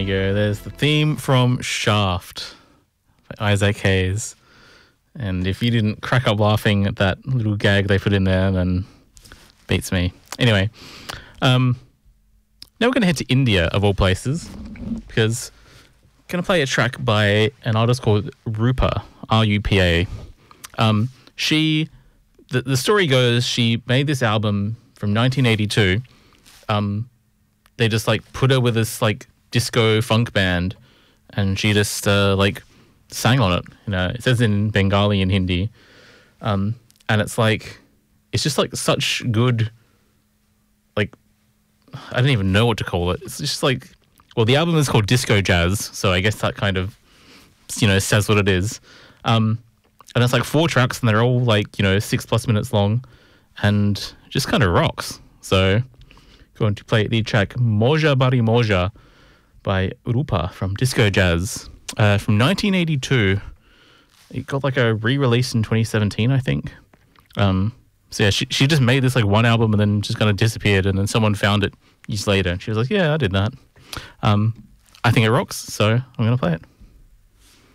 There you go. There's the theme from Shaft by Isaac Hayes. And if you didn't crack up laughing at that little gag they put in there, then beats me. Anyway, now we're going to head to India, of all places, because I'm going to play a track by an artist called Rupa, R-U-P-A. The story goes, she made this album from 1982. They just put her with this disco funk band, and she just sang on it. It says in Bengali and Hindi, and it's just such good. I don't even know what to call it. It's just the album is called Disco Jazz, so I guess that kind of says what it is. And it's 4 tracks, and they're all 6+ minutes long, and just kind of rocks. So going to play the track Moja Bari Moja by Rupa from Disco Jazz from 1982. It got a re-release in 2017, I think. So yeah, she just made this one album and then just kind of disappeared, and then someone found it years later and she was like, yeah, I did that. I think it rocks, so I'm going to play it.